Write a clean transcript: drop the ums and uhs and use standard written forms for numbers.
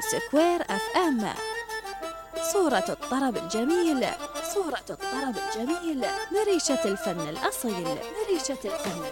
سكوير اف ام. صورة الطرب الجميل، صورة الطرب الجميل، مريشة الفن الأصيل، مريشة الفن.